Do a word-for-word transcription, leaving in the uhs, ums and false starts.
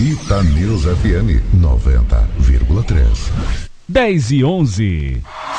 Itanews F M noventa vírgula três. dez e onze.